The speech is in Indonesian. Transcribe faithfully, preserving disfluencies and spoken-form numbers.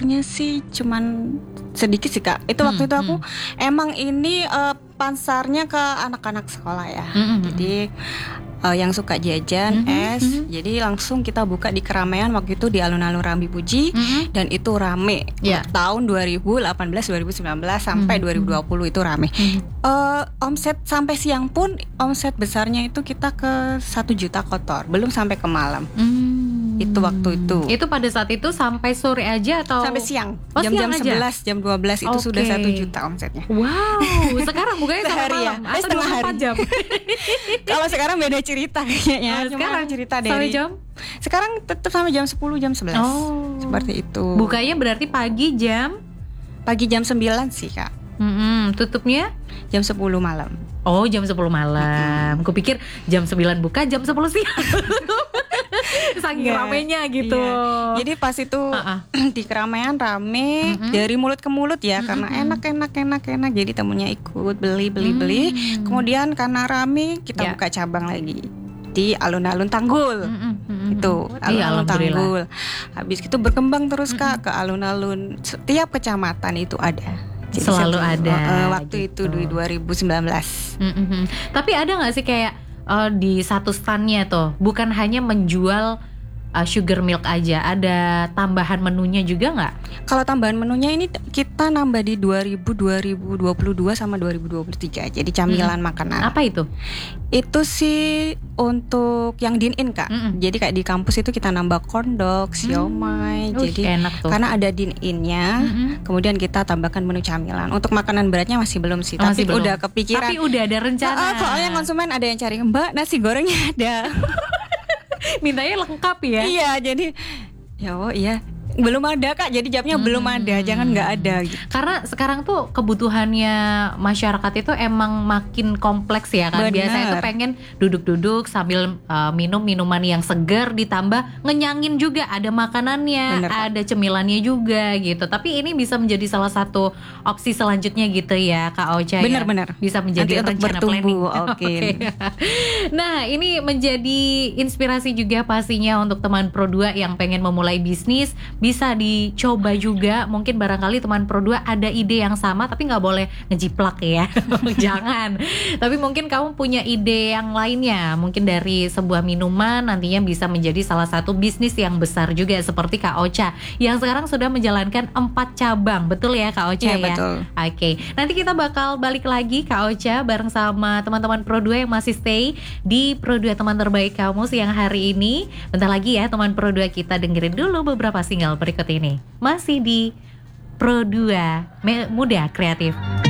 ekspornya sih cuman sedikit sih Kak. Itu waktu Hmm, itu aku hmm. emang ini uh, pasarnya ke anak-anak sekolah ya. Hmm, hmm, Jadi uh, yang suka jajan, Hmm, hmm, es, hmm. jadi langsung kita buka di keramaian waktu itu di alun-alun Rambi Puji. Hmm. Dan itu rame. Ya. Tahun dua ribu delapan belas dua ribu sembilan belas sampai Hmm, dua ribu dua puluh itu rame. Hmm. Uh, omset sampai siang pun omset besarnya itu kita ke satu juta kotor, belum sampai ke malam. Hmm. Itu waktu itu. Itu pada saat itu sampai sore aja atau Sampai siang, Oh, jam-jam siang aja? sebelas, jam dua belas itu Oke. sudah satu juta omsetnya. Wow, sekarang bukanya sampai Sehari ya? malam Eh, atau setengah dua puluh empat hari. jam? Kalau sekarang beda cerita kayaknya. Oh, Cuma sekarang cerita sampai dari jam? Sekarang tetap sampai jam sepuluh, jam sebelas. Oh. Seperti itu. Bukanya berarti pagi jam Pagi jam sembilan sih Kak. Mm-mm, tutupnya Jam sepuluh malam. oh jam sepuluh malam. Kupikir jam sembilan buka, jam sepuluh siang. Saking Iya, ramenya gitu. iya. Jadi pas itu Uh-uh. di keramaian rame Mm-mm. dari mulut ke mulut ya, Mm-mm. karena enak enak enak enak. Jadi temunya ikut beli beli beli. Mm. Kemudian karena rame kita Ya. buka cabang lagi di alun-alun Tanggul. Mm-mm, mm-mm. Itu Iya, alun-alun alhamdulillah. Tanggul. Habis itu berkembang terus Kak ke alun-alun setiap kecamatan itu ada. Jadi Selalu setiap- ada, eh, waktu gitu. itu di dua ribu sembilan belas. Mm-mm. Tapi ada nggak sih kayak eh, di satu standnya tuh bukan hanya menjual eh, sugar milk aja, ada tambahan menunya juga nggak? Kalau tambahan menunya ini kita nambah di dua ribu, dua ribu dua puluh dua sama dua ribu dua puluh tiga. Jadi camilan makanan. Apa itu? Itu sih untuk yang din-in Kak. Mm-mm. Jadi kayak di kampus itu kita nambah corn dog, siomay. Wih, Jadi enak tuh. karena ada din-innya, Mm-mm. kemudian kita tambahkan menu camilan. Untuk makanan beratnya masih belum sih, Masih tapi belum. udah kepikiran. Tapi udah ada rencana. Ah, soalnya konsumen ada yang cari, Mbak nasi gorengnya ada. Mintanya lengkap ya. Iya, jadi ya oh iya belum ada Kak. Jadi jawabnya Hmm. belum ada, jangan nggak ada gitu. Karena sekarang tuh kebutuhannya masyarakat itu emang makin kompleks ya kan. Bener. Biasanya tuh pengen duduk-duduk sambil uh, minum minuman yang segar, ditambah ngenyangin juga, ada makanannya, Bener, Kak. ada cemilannya juga gitu. Tapi ini bisa menjadi salah satu opsi selanjutnya gitu ya Kak Ocha. Bener-bener. Ya? Bisa menjadi Nanti untuk rencana bertumbuh, planning. oke. Nah ini menjadi inspirasi juga pastinya untuk teman Pro dua yang pengen memulai bisnis. Bisa dicoba juga. Mungkin barangkali teman Pro dua ada ide yang sama, tapi gak boleh ngejiplak ya. Jangan. Tapi mungkin kamu punya ide yang lainnya. Mungkin dari sebuah minuman nantinya bisa menjadi salah satu bisnis yang besar juga, seperti Kak Ocha yang sekarang sudah menjalankan empat cabang. Betul ya Kak Ocha Iya, ya? betul. Oke, nanti kita bakal balik lagi Kak Ocha bareng sama teman-teman Pro dua yang masih stay di Pro dua Teman Terbaik Kamu siang hari ini. Bentar lagi ya teman Pro dua, kita dengerin dulu beberapa single berikut ini. Masih di Pro dua Me- Muda Kreatif.